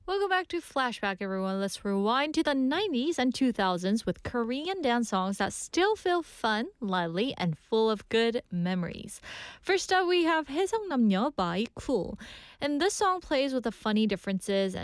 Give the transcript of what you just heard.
Welcome back to Flashback, everyone. Let's rewind to the 90s and 2000s with Korean dance songs that still feel fun, lively, and full of good memories. First up, we have 해성남녀 by Cool. And this song plays with the funny differences